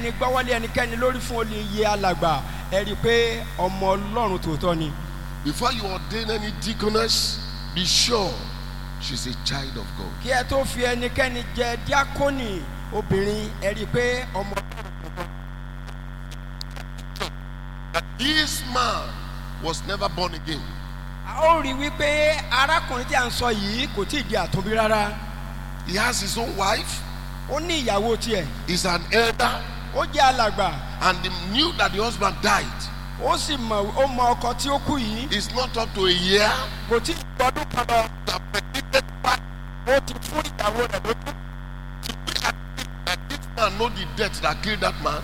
Ní gbọ́wọ́lé ẹnikẹ́ni lórí fún oyè alàgbà ẹ rí pé ọmọ Ọlọ́run tòótọ́ ni. Before you ordain any deaconess, be sure she's a child of God. Kí ẹ tó fi ẹnikẹ́ni jẹ díákónì obìnrin ẹ rí pé ọmọ. This man was never born again. A ó rí wípé arákùnrin tí a ń sọ yìí kò tí ì di àtúnbí rárá. He has his own wife. Ó ní ìyàwó tiẹ̀. He's an elder. Ó jẹ́ alàgbà. And he knew that the husband died. Ó sì mọ ọkọ tí ó kú yìí. It's not up to a year. Kò tí ì gbọdún kan lọ. Ó ti fún ìyàwó rẹ̀ lójú. This man know the death that killed that man.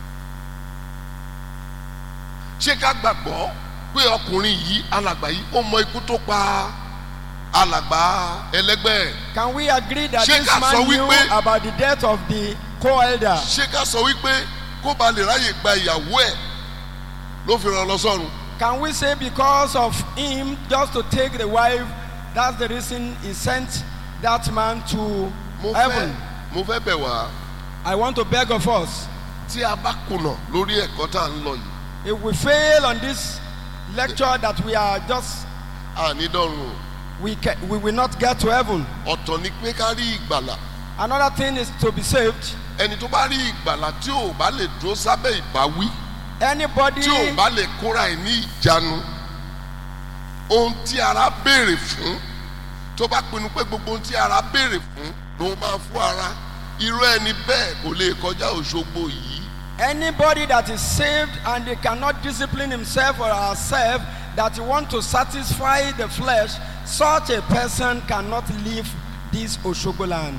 Ṣé ká gbàgbọ́ pé ọkùnrin yìí alàgbà yìí ó mọ ikú tó pa alàgbà ẹlẹgbẹ́? Can we agree that Ṣé this ká man sọ knew wípé- about the death of the co-elder? Ṣé ká sọ wípé kó ba lè ráyè gba ìyàwó ẹ̀ ló fi rán lọ sọ́run? Can we say because of him just to take the wife, that's the reason he sent that man to heaven? Mo fẹ́ bẹ̀ wá I want to beg of us, tí a bá kùnà lórí ẹ̀kọ́ tá à ń lọ yìí, if we fail on this lecture that we are just, àní dọ́run o. we will not get to heaven. Ọ̀tọ̀ ni pé ká rí ìgbàlà. Another thing is to be saved. Ẹni tó bá rí ìgbàlà tí ò bá lè dúró sábẹ́ ìbáwí, Anybody, tí ò bá lè kóra ẹ̀ ní ìjánu, ohun tí ara béèrè fún, tó bá pinnu pé gbogbo ohun tí ara béèrè fún ló máa fún ara, irú ẹni bẹ́ẹ̀ kò lè kọjá Òṣogbo yìí. anybody that is saved and he cannot discipline himself or herself, that he want to satisfy the flesh, such a person cannot leave this Oshogo land.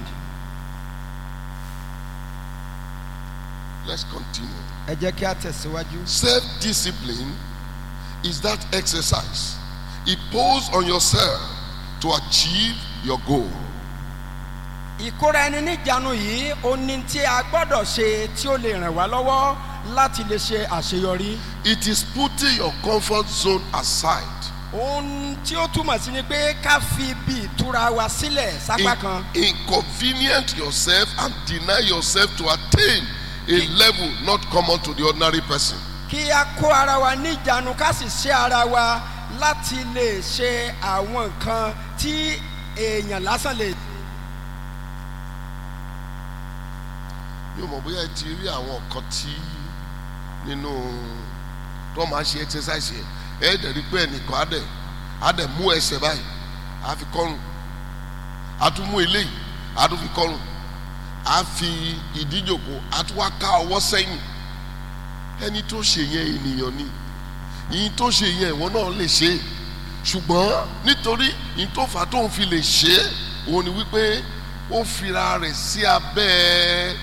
Let's continue. Ẹ jẹ́ kí a tẹ̀síwájú. Self-discipline is that exercise impose on yourself to achieve your goal. Ìkóra ẹni níjànú yìí ó ní tí a gbọ́dọ̀ ṣe tí ó lè ràn wá lọ́wọ́ láti lè ṣe àṣeyọrí. It is putting your comfort zone aside. Ohun tí ó túmọ̀ sí ni pé ká fi ibi ìtura wa sílẹ̀ sápá kan. Inconvenient yourself and deny yourself to attain a level not common to the ordinary person. Kí a kó ara wa níjànú ká sì ṣe ara wa láti lè ṣe àwọn nǹkan tí èèyàn lásán lè. Mi ò mọ̀ bóyá ẹ ti rí àwọn nǹkan tí nínú tó máa ṣe exercise yẹn ẹ dẹ̀ rí pé ẹnìkan á dẹ̀ mú ẹsẹ̀ báyìí á fi kọ́rùn, á tún mú eléyìí á tún fi kọ́rùn, á fi ìdíjòkó á tún wá ká ọwọ́ sẹ́yìn. Ẹni tó ṣe yẹn ènìyàn ni, ìyìn tó ṣe yẹn ìwọ náà lè ṣe, ṣùgbọ́n nítorí ìyìn tó fà á tóun fi lè ṣe é òun ni wípé ó fira rẹ̀ sí abẹ́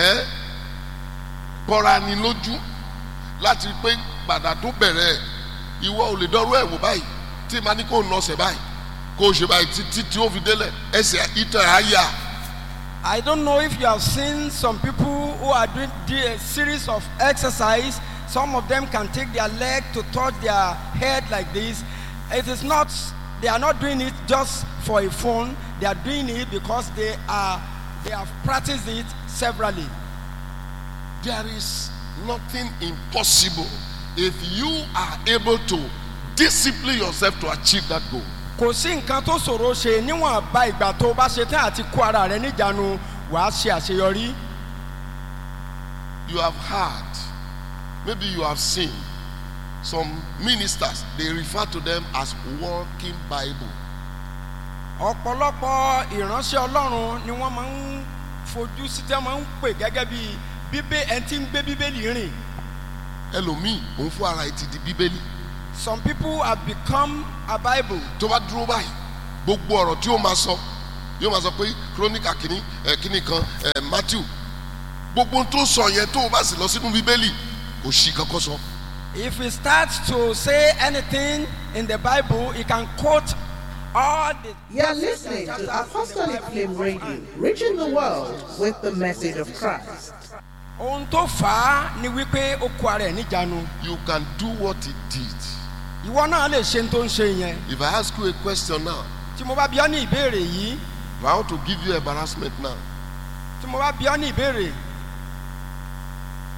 bọ́ra ni lójú láti rí pé gbàdá tó bẹ̀rẹ̀ ìwọ ò lè dọ́rọ́ ẹ̀ wò báyìí tí màá ní kó nà ọ̀sẹ̀ báyìí kó o ṣe báyìí títí tí ó fi délẹ̀ ẹsẹ̀ ìtàn àyà. I don't know if you have seen some people who are doing a series of exercise. Some of them can take their leg to touch their head like this. It is not, they are not doing it just for a fun. They are doing it because they have practiced it severally. There is nothing impossible if you are able to discipline yourself to achieve that goal. Kò sí nǹkan tó ṣòro ṣe níwọ̀n bá ìgbà tó bá ṣe tán àti kó ara rẹ níjànú wàá ṣe àṣeyọrí. You have heard, maybe you have seen some ministers, they refer to them as walking Bible. Ọ̀pọ̀lọpọ̀ ìránṣẹ́ Ọlọ́run ni wọ́n máa ń fojú sí tí wọ́n máa ń pè gẹ́gẹ́ bí ẹni tí ń gbé Bíbélì rìn. Ẹlòmíì òun fún ara ẹ̀ ti di Bíbélì. Some people have become a Bible. Tó bá dúró báyìí gbogbo ọ̀rọ̀ tí ó máa sọ yóò máa sọ pé kírónìkà kìíní kan Matthew gbogbo tó sọ yẹn tó o bá sì lọ sínú Bíbélì kò sí kankan sọ. If he starts to say anything in the Bible, he can quote all the. You are listening to Apostolic Flame Radio, reaching the world with the message of Christ. Ohun tó fà á ni wípé ó kó ara ẹ̀ níjànú. You can do what he did. Ìwọ náà lè ṣe tó ń ṣe yẹn. If I ask you a question now, Tí mo bá bi ọ́ ní ìbéèrè yìí. if I want to give you embarrassment now, Tí mo bá bi ọ́ ní ìbéèrè.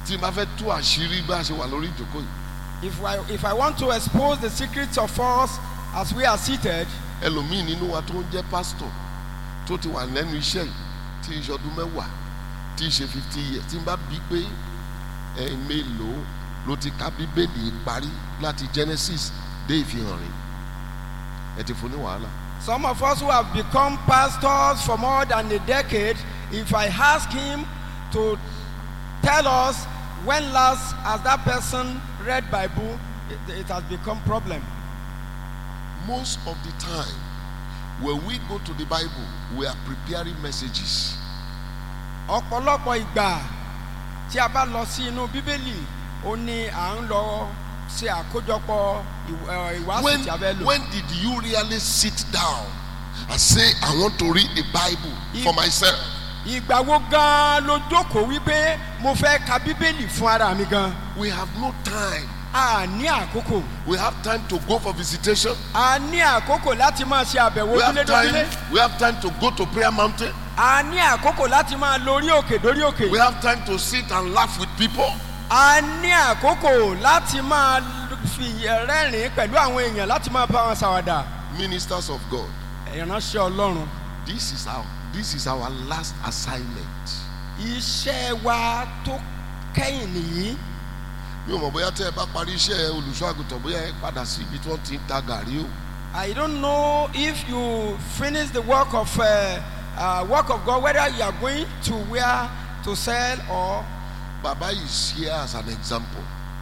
tí n bá fẹ́ tú àṣírí bá a ṣe wà lórí ìjókòó yìí. If I want to expose the secrets of us as we are seated, ẹlòmíì nínú wa tó ń jẹ́ pásítọ̀ tó ti wà lẹ́nu iṣẹ́ yìí tí ń ṣọdún 10 tí ń ṣe 50 years tí n bá bí pé mélòó ló ti ka bíbélì parí láti Genesis dé ìfihàn rẹ̀ ẹ ti fún ní wàhálà. some of us who have become pastors for more than a decade, if I ask him to tell us when last has that person read Bible, it has become problem. Most of the time when we go to the Bible, we are preparing messages. ọ̀pọ̀lọpọ̀ ìgbà tí a bá lọ sí inú Bíbélì ó ní à ń lọ ṣe àkójọpọ̀ ìwàásù tí a fẹ́ lò. When did you really sit down and say, I want to read the Bible for myself? Ìgbà wo gan ló jókòó wípé mo fẹ́ ka Bíbélì fún ara mi gan? We have no time. A ní àkókò. We have time to go for visitation. A ní àkókò láti máa ṣe àbẹ̀wò ojúlédójúlé. We have time to go to prayer mountain. A ní àkókò láti máa lọ orí òkè dórí òkè. We have time to sit and laugh with people. A ní àkókò láti máa fi rẹ́rìn pẹ̀lú àwọn èèyàn láti máa bá wọn ṣàwàdà. Ministers of God. Ìránṣẹ́ Ọlọ́run. This is our last assignment. Iṣẹ́ wa tó kẹ́yìn nìyí. Mi ò mọ̀ bóyá tẹ́ ẹ bá parí iṣẹ́ olùṣọ́ àgùntàn bóyá ẹ padà sí ibi tí wọ́n ti ń ta gàrí o. I don't know if you finish the work of God, whether you are going to where to sell or. Baba is here as an example.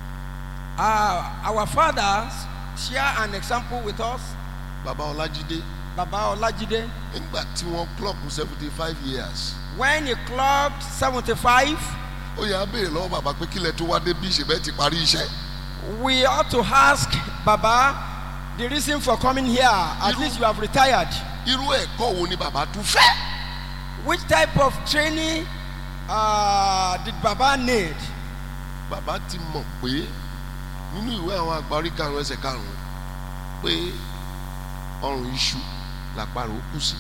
Our fathers share an example with us. Baba Olajide. Nígbà tí wọ́n clock 75 years. When he clocked 75. Ó yá béèrè lọ́wọ́ bàbá pé kílẹ̀ tó wá dé bí ìṣẹ̀bẹ̀ ti parí iṣẹ́. We ought to ask Baba the reason for coming here. At least you have retired. Irú ẹ̀kọ́ wo ni bàbá tún fẹ́? Which type of training did Baba need? Bàbá ti mọ̀ pé nínú ìwé àwọn àgbárí karùn-ún ẹsẹ̀ karùn-ún pé ọrùn iṣu làparò kù sí.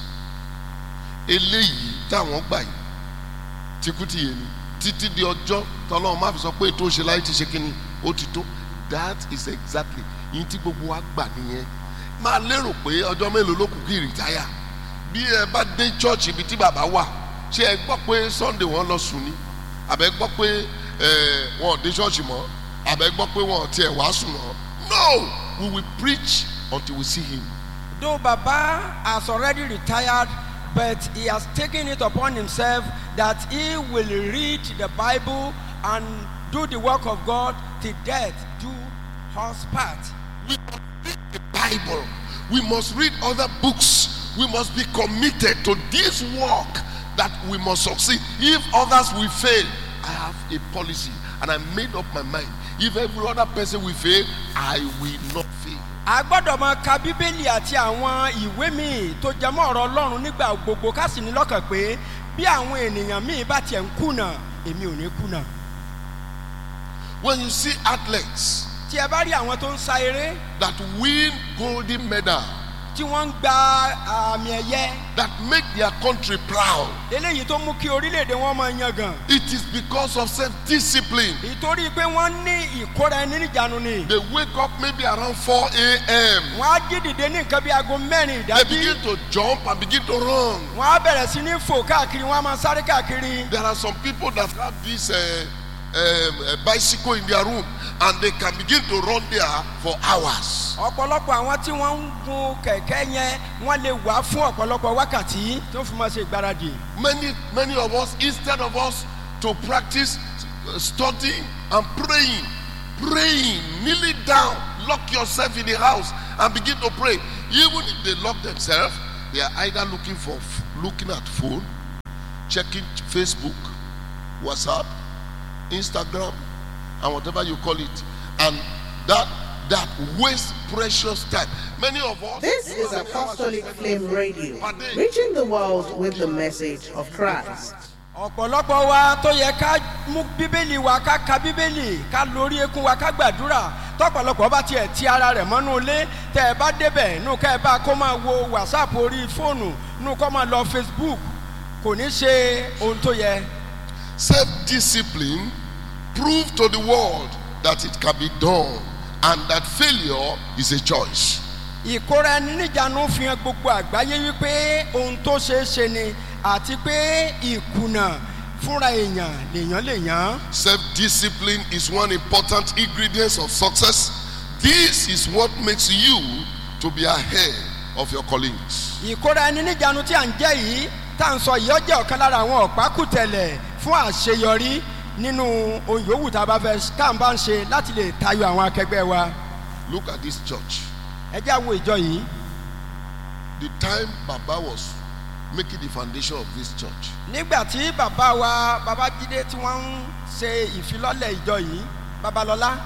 Eléyìí táwọn gbà yìí tìkútìyè ni títí di ọjọ́ tọ́lọ́run má fi sọ pé tó ṣe láyé ti ṣe kíni ó ti tó. That is exactly yìí tí gbogbo wa gbà nìyẹn. Máa lérò pé ọjọ́ mélòó ló kù kí rìtáyà. Bí ẹ bá dé church ibi tí bàbá wà ṣé ẹ gbọ́ pé Sunday wọ́n lọ sùn ni àbẹ gbọ́ pé wọn ò dé church mọ́ àbẹ gbọ́ pé wọn ò tiẹ̀ wàásù mọ́. No, we will preach until we see him. Though Baba has already retired, but he has taken it upon himself that he will read the Bible and do the work of God till death do us part. We must read the Bible. We must read other books. We must be committed to this work that we must succeed. If others will fail, I have a policy and I made up my mind. If every other person will fail, I will not fail. A gbọ́dọ̀ máa ka Bíbélì àti àwọn ìwé míì tó jẹ mọ́ ọ̀rọ̀ Ọlọ́run nígbà gbogbo ká sì ní lọ́kàn pé bí àwọn ènìyàn míì bá tiẹ̀ ń kùnà èmi ò ní kùnà. When you see athletes tí ẹ bá rí àwọn tó ń sa eré that win golden medal, tí wọ́n ń gba àmì ẹ̀yẹ, that make their country proud, eléyìí tó mú kí orílẹ̀-èdè wọn máa yangàn. it is because of self-discipline. Ìtorí pé wọ́n ní ìkóra ẹni níjànú ni. They wake up maybe around 4 a.m. Wọ́n á jí dìde ní nǹkan bí aago 4 They ìdájí. begin to jump and begin to run. Wọ́n á bẹ̀rẹ̀ sí ní fò káàkiri, wọ́n á máa sáré káàkiri. There are some people that have this bicycle in their room and they can begin to run there for hours. Ọ̀pọ̀lọpọ̀ àwọn tí wọ́n ń gun kẹ̀kẹ́ yẹn wọ́n lè wà fún ọ̀pọ̀lọpọ̀ wákàtí tó fi máa ṣe ìgbáradì. Many of us, instead of us to practice studying and praying, kneeling down, lock yourself in the house and begin to pray. Even if they lock themselves, they are either looking at phone, checking Facebook, WhatsApp, Instagram, and whatever you call it, and that wastes precious time. Many of us. This is Apostolic Flame Radio, reaching the world with the message of Christ. Ọ̀pọ̀lọpọ̀ wa tó yẹ ká mú Bíbélì wa ká ka Bíbélì ká lórí ekún wa ká gbàdúrà tọ́pọ̀lọpọ̀ bá tiẹ̀ ti ara rẹ̀ mọ́nú ilé tẹ́ ẹ bá débẹ̀ nù ká ẹ bá kó máa wo WhatsApp orí fóònù nù kó máa lọ Facebook kò ní ṣe ohun tó yẹ. Self-discipline prove to the world that it can be done and that failure is a choice. Ìkóra ẹni níjànú fi hàn gbogbo àgbáyé wípé ohun tó ṣeé ṣe ni àti pé ìkùnà fúnra èèyàn lèèyàn lè yàn. Self-discipline is one important ingredient of success. This is what makes you to be ahead of your colleagues. Ìkóra ẹni níjànú tí à ń jẹ́ yìí tá à ń sọ yìí ó jẹ́ ọ̀kan lára àwọn ọ̀pákùtẹ̀lẹ̀ fún àṣeyọrí nínú ohun yòówù tá a bá fẹ́ tá à ń bá ń ṣe láti lè tayọ àwọn akẹgbẹ́ wa. Look at this church. Ẹ jẹ́ á wo ìjọ yìí. The time Baba was making the foundation of this church, Nígbà tí bàbá wa Babájídé tí wọ́n ń ṣe ìfilọ́lẹ̀ ìjọ yìí, Babalọ́lá,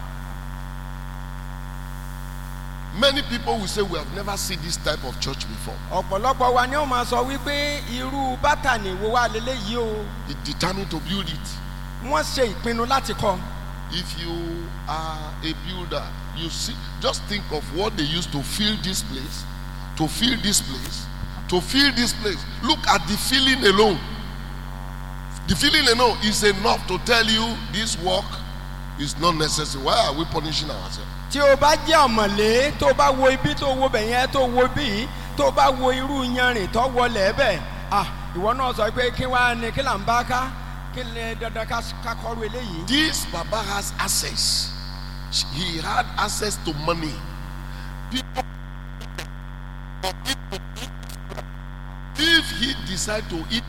many people will say we have never seen this type of church before. ọ̀pọ̀lọpọ̀ wa ni ó máa sọ wípé irú bátànì wo wá leléyìí o. He determined to build it. Wọ́n ṣe ìpinnu láti kọ́. If you are a builder, you see, just think of what they used to fill this place, to fill this place, to fill this place. Look at the filling alone. The filling alone is enough to tell you this work is not necessary. Why are we punishing ourselves? Tí o bá jẹ́ ọ̀mọ̀lé tó bá wo ibi tó wo bẹ̀yẹn tó wo bí tó bá wo irú yanrìn tó wọlé ẹ̀bẹ̀ ìwọ náà sọ pé kí wàá ní kí là ń bá ká kí lè dandan ká kọrú eléyìí. This Baba has access. He had access to money. People, if he decide to eat,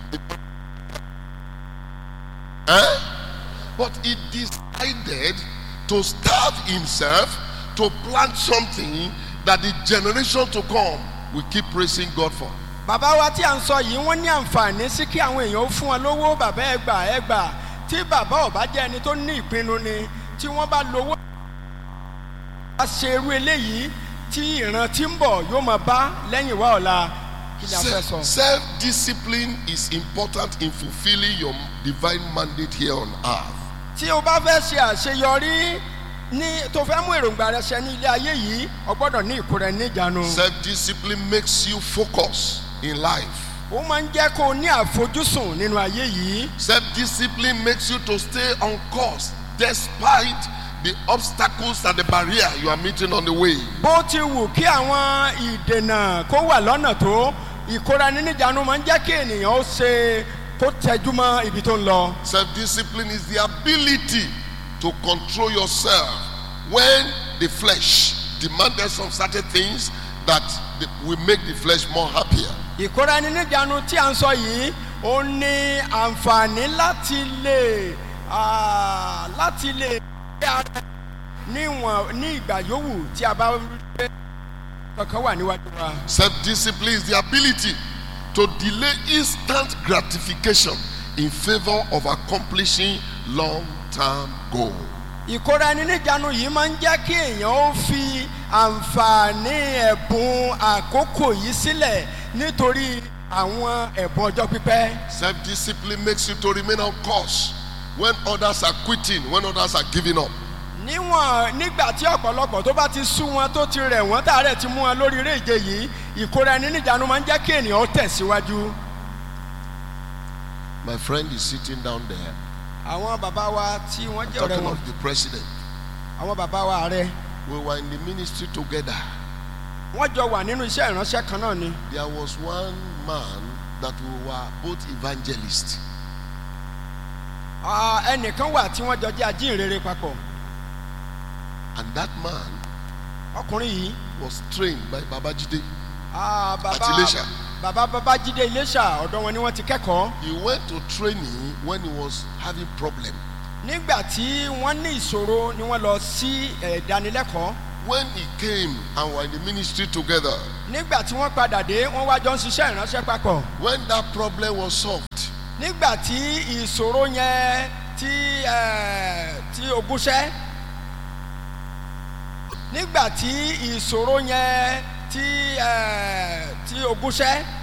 but he decided to starve himself to plant something that the generation to come will keep praising God for. Bàbá wa tí à ń sọ yìí wọ́n ní àǹfààní sí kí àwọn èèyàn fún wọn lówó bàbá ẹgbà tí bàbá ò bá jẹ́ ẹni tó ní ìpinnu ni tí wọ́n bá lówó bá ṣe irú eléyìí tí ìran tí ń bọ̀ yóò máa bá lẹ́yìn wá ọ̀la kí ni a fẹ́ sọ. Self-discipline is important in fulfilling your divine mandate here on earth. Tí o bá fẹ́ ṣe àṣeyọrí ní tó fẹ́ mú èròǹgbà rẹ ṣẹ ní ilé ayé yìí o gbọ́dọ̀ ní ìkóra ẹni níjànú. Self-discipline makes you focus in life. Ó máa ń jẹ́ kó o ní àfojúsùn nínú ayé yìí. Self-discipline makes you to stay on course despite the obstacles and the barrier you are meeting on the way. Bó ti wù kí àwọn ìdènà kó wà lọ́nà tó ìkóra ẹni níjànú máa ń jẹ́ kí ènìyàn ó ṣe kó tẹjú mọ́ ibi tó ń lọ. Self-discipline is the ability to control yourself when the flesh demanded some certain things that will make the flesh more happier. Ìkóra ẹni níjànú tí à ń sọ yìí ó ní àǹfààní láti lè gbé ara níwọ̀n ní ìgbà yòówù tí a bá rí kankan wà níwájú wa. Self-discipline is the ability to delay instant gratification in favor of accomplishing long-term goal. Ìkóra ẹni níjànú yìí máa ń jẹ́ kí èèyàn ó fi àǹfààní ẹ̀bùn àkókò yìí sílẹ̀ nítorí àwọn ẹ̀bùn ọjọ́ pípẹ́. Self-discipline makes you to remain on course when others are quitting, when others are giving up. Níwọ̀n nígbà tí ọ̀pọ̀lọpọ̀ tó bá ti sú wọn tó ti rẹ̀ wọ́n tààrẹ̀ ti mú wọn lórí eré ìje yìí ìkóra ẹni níjànú máa ń jẹ́ kí ènìyàn ó tẹ̀síwájú. My friend is sitting down there. Àwọn bàbá wa tí wọ́n jẹ́ ọ̀rẹ́ Talking wọn of the president. àwọn bàbá wa ààrẹ We were in the ministry together. wọ́n jọ wà nínú iṣẹ́ ìránṣẹ́ kan náà ni. There was one man that we were both evangelists. Ẹnìkan wà tí wọ́n jọ jẹ́ ajínrere papọ̀. And that man Ọkùnrin yìí was trained by Babajide bàbá at Ilesha. bàbá Babájídé Iléṣà ọ̀dọ̀ wọn ni wọ́n ti kẹ́kọ̀ọ́. He went to training when he was having problem. Nígbà tí wọ́n ní ìṣòro ni wọ́n lọ sí ìdánilẹ́kọ̀ọ́. When he came and were in the ministry together, Nígbà tí wọ́n padà dé wọ́n wá jọ ń ṣiṣẹ́ ìránṣẹ́ papọ̀. when that problem was solved, Nígbà tí ìṣòro yẹn tí ogúnṣẹ́ nígbà tí ìṣòro yẹn tí ogúnṣẹ́